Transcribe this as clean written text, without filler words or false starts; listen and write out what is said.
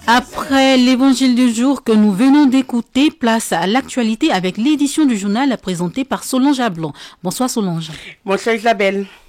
Après l'évangile du jour que nous venons d'écouter, place à l'actualité avec l'édition du journal présentée par Solange Ablon. Bonsoir Solange. Bonsoir Isabelle.